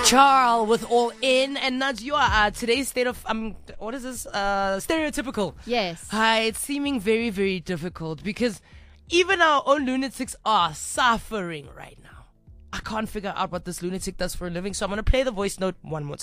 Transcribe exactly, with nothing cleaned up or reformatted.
Charles with All In, and Nudge, you are uh, today's state of um, what is this? Uh, stereotypical. Yes. Hi, it's seeming very, very difficult because even our own lunatics are suffering right now. I can't figure out what this lunatic does for a living, so I'm gonna play the voice note one more time.